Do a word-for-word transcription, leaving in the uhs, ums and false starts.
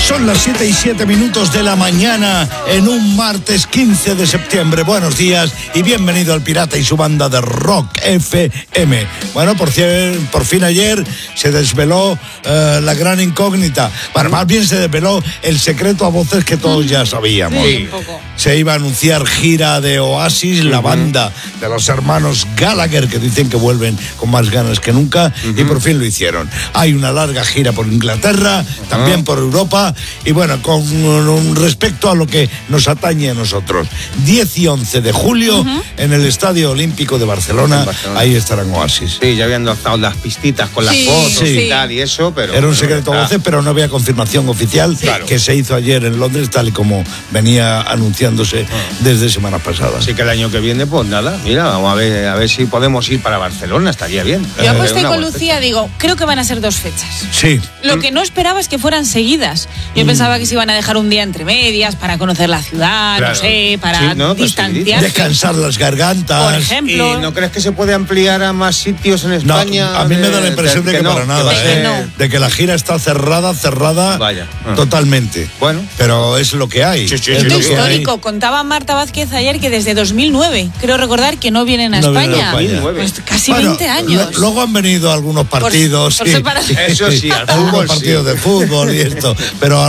Son las siete y siete minutos de la mañana en un martes quince de septiembre. Buenos días y bienvenido al Pirata y su banda de Rock F M. Bueno, por, cien, por fin ayer se desveló uh, la gran incógnita. Bueno, más bien se desveló el secreto a voces que todos ya sabíamos. Sí, un poco. Se iba a anunciar gira de Oasis, uh-huh. la banda de los hermanos Gallagher, que dicen que vuelven con más ganas que nunca, uh-huh. y por fin lo hicieron. Hay una larga gira por Inglaterra, uh-huh. también por Europa, y bueno, con um, respecto a lo que nos atañe a nosotros, diez y once de julio, uh-huh. en el Estadio Olímpico de Barcelona, Barcelona, ahí estarán Oasis. Sí, ya habían lanzado las pistitas con las sí, fotos sí. y tal y eso, pero... Era un secreto a voces, pero no había confirmación oficial, sí. claro. que se hizo ayer en Londres, tal y como venía anunciándose uh-huh. desde semanas pasadas. Así que el año que viene, pues nada, mira, vamos a ver, a ver si podemos ir para Barcelona, estaría bien. Yo aposté eh, con Lucía, fecha. digo, creo que van a ser dos fechas. Sí. Lo que no esperaba es que fueran seguidas. Yo mm. pensaba que se iban a dejar un día entre medias para conocer la ciudad, claro. no sé, para sí, no, distanciarse. Descansar las gargantas. Por ejemplo. ¿Y no crees que se puede ampliar a más sitios en España? No, a mí de, me da la impresión de, de que, que no, para nada, de, eh, que no. de que la gira está cerrada, cerrada Vaya. Uh. totalmente. Bueno. Pero es lo que hay. Sí, sí, es sí, lo sí, histórico. hay. Contaba Marta Vázquez ayer que desde dos mil nueve, creo recordar que no vienen a no España. Vienen a España. Pues casi bueno, veinte años. Lo, luego han venido algunos partidos. Por, sí, por sí, Eso sí, al fútbol, algunos partidos sí. de fútbol y esto. Pero